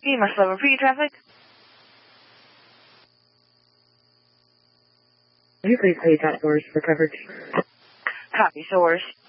Lima, slow repeat traffic. Can you please pay top source for coverage? Copy, source.